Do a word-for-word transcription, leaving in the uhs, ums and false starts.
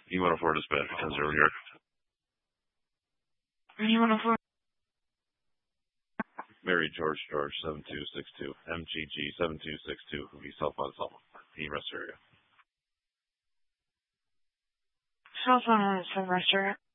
E one oh four dispatch, ten zero here. E one oh four. Mary George George seven two six two. M G G seven two six two. Will be southbound Selma. Team rest area. Southbound on the rest area.